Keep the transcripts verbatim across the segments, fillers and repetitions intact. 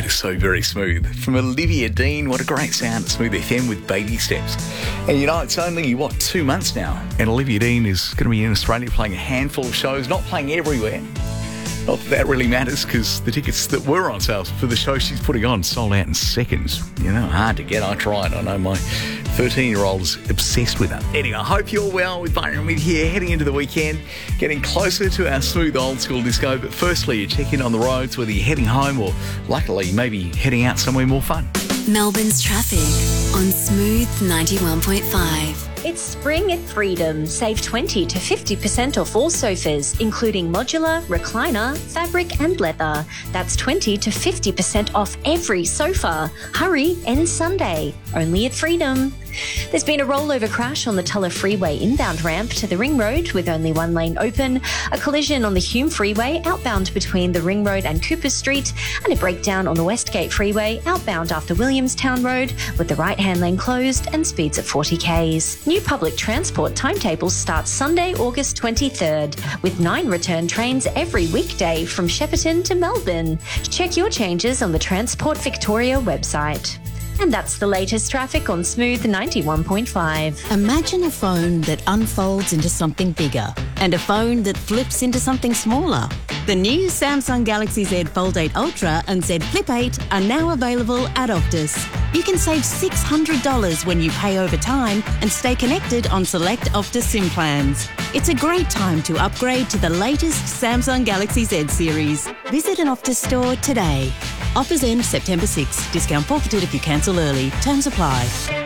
smooth, so very smooth. From Olivia Dean, what a great sound at Smooth F M with Baby Steps. And you know, it's only, what, two months now, and Olivia Dean is going to be in Australia playing a handful of shows, not playing everywhere. Not that that really matters, because the tickets that were on sale for the show she's putting on sold out in seconds. You know, hard to get. I tried. I know my thirteen-year-old is obsessed with her. Anyway, I hope you're well. With Byron with here, heading into the weekend, getting closer to our smooth old school disco. But firstly, you check in on the roads, whether you're heading home or, luckily, maybe heading out somewhere more fun. Melbourne's traffic on Smooth ninety-one point five. It's spring at Freedom. Save twenty to fifty percent off all sofas, including modular, recliner, fabric and leather. That's twenty to fifty percent off every sofa. Hurry, ends Sunday. Only at Freedom. There's been a rollover crash on the Tulla Freeway inbound ramp to the Ring Road with only one lane open, a collision on the Hume Freeway outbound between the Ring Road and Cooper Street, and a breakdown on the Westgate Freeway outbound after Williamstown Road with the right-hand lane closed and speeds at forty kays. New public transport timetables start Sunday, August twenty-third, with nine return trains every weekday from Shepparton to Melbourne. Check your changes on the Transport Victoria website. And that's the latest traffic on Smooth ninety-one point five. Imagine a phone that unfolds into something bigger and a phone that flips into something smaller. The new Samsung Galaxy Z Fold eight Ultra and Z Flip eight are now available at Optus. You can save six hundred dollars when you pay over time and stay connected on select Optus SIM plans. It's a great time to upgrade to the latest Samsung Galaxy Z series. Visit an Optus store today. Offers end September sixth. Discount forfeited if you cancel early. Terms apply.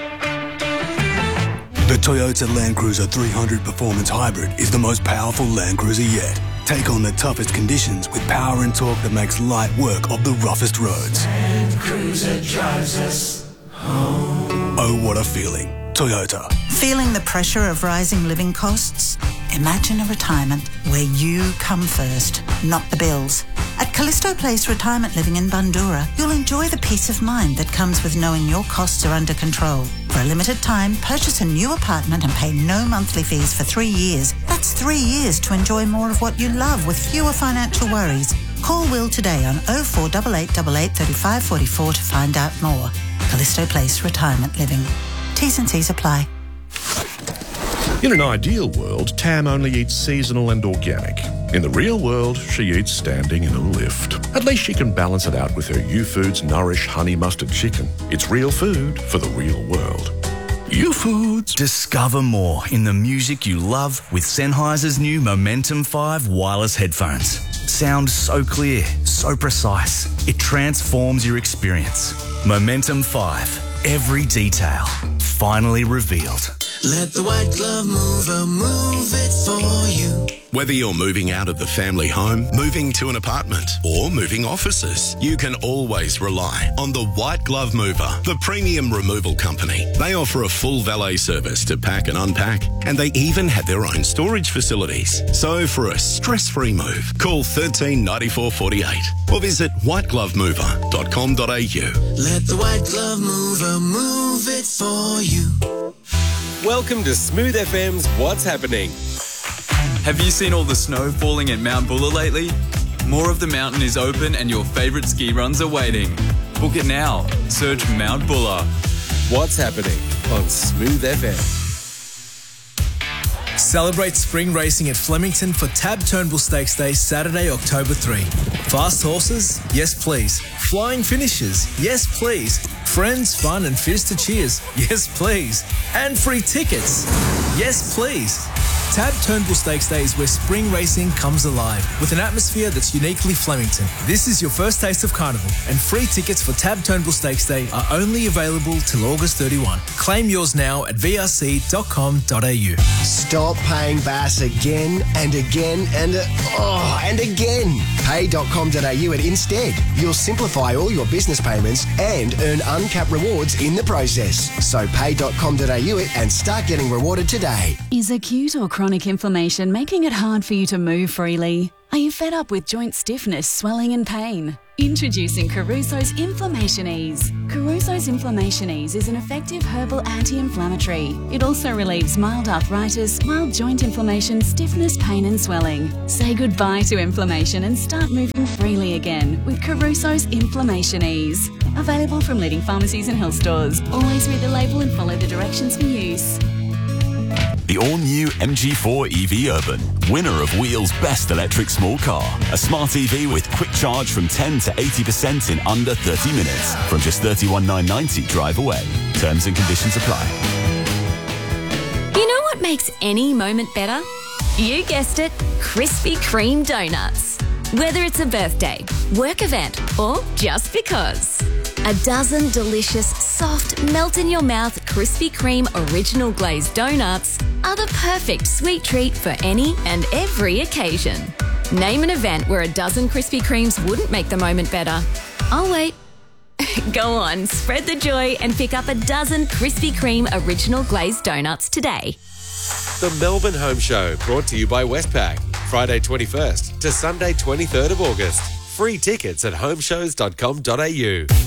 The Toyota Land Cruiser three hundred Performance Hybrid is the most powerful Land Cruiser yet. Take on the toughest conditions with power and torque that makes light work of the roughest roads. Land Cruiser drives us home. Oh, what a feeling. Toyota. Feeling the pressure of rising living costs? Imagine a retirement where you come first, not the bills. At Callisto Place Retirement Living in Bundoora, you'll enjoy the peace of mind that comes with knowing your costs are under control. For a limited time, purchase a new apartment and pay no monthly fees for three years. That's three years to enjoy more of what you love with fewer financial worries. Call Will today on oh four eight eight eight eight, three five four four to find out more. Callisto Place Retirement Living. T's and C's apply. In an ideal world, Tam only eats seasonal and organic. In the real world, she eats standing in a lift. At least she can balance it out with her U-Foods Nourish Honey Mustard Chicken. It's real food for the real world. U-Foods. Discover more in the music you love with Sennheiser's new Momentum five wireless headphones. Sound so clear, so precise. It transforms your experience. Momentum five. Every detail finally revealed. Let the white glove mover move it for you. Whether you're moving out of the family home, moving to an apartment, or moving offices, you can always rely on the White Glove Mover, the premium removal company. They offer a full valet service to pack and unpack, and they even have their own storage facilities. So for a stress-free move, call one three nine four four eight or visit white glove mover dot com dot a u. Let the white glove mover move it for you. Welcome to Smooth F M's What's Happening. Have you seen all the snow falling at Mount Buller lately? More of the mountain is open and your favourite ski runs are waiting. Book it now. Search Mount Buller. What's Happening on Smooth F M. Celebrate spring racing at Flemington for Tab Turnbull Stakes Day, Saturday, October third. Fast horses? Yes, please. Flying finishes? Yes, please. Friends, fun and fizz to cheers? Yes, please. And free tickets? Yes, please. Tab Turnbull Stakes Day is where spring racing comes alive with an atmosphere that's uniquely Flemington. This is your first taste of carnival, and free tickets for Tab Turnbull Stakes Day are only available till August thirty-first. Claim yours now at v r c dot com dot a u. Stop paying Bass again and again and uh, oh and again. pay dot com dot a u and instead you'll simplify all your business payments and earn uncapped rewards in the process. So pay dot com dot a u and start getting rewarded today. Is acute or chronic chronic inflammation making it hard for you to move freely? Are you fed up with joint stiffness, swelling and pain? Introducing Caruso's Inflammation Ease. Caruso's Inflammation Ease is an effective herbal anti-inflammatory. It also relieves mild arthritis, mild joint inflammation, stiffness, pain and swelling. Say goodbye to inflammation and start moving freely again with Caruso's Inflammation Ease. Available from leading pharmacies and health stores. Always read the label and follow the directions for use. The all-new M G four E V Urban, winner of Wheel's Best Electric Small Car. A smart E V with quick charge from ten to eighty percent in under thirty minutes. From just thirty-one thousand nine hundred ninety drive away. Terms and conditions apply. You know what makes any moment better? You guessed it, Krispy Kreme donuts. Whether it's a birthday, work event, or just because. A dozen delicious, soft, melt-in-your-mouth Krispy Kreme original glazed donuts are the perfect sweet treat for any and every occasion. Name an event where a dozen Krispy Kremes wouldn't make the moment better. I'll wait. Go on, spread the joy and pick up a dozen Krispy Kreme original glazed donuts today. The Melbourne Home Show, brought to you by Westpac. Friday twenty-first to Sunday twenty-third of August. Free tickets at homeshows dot com dot a u.